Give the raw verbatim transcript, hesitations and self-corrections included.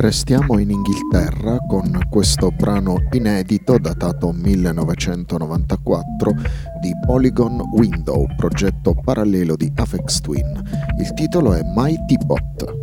Restiamo in Inghilterra con questo brano inedito datato millenovecentonovantaquattro di Polygon Window, progetto parallelo di Aphex Twin. Il titolo è My Teapot.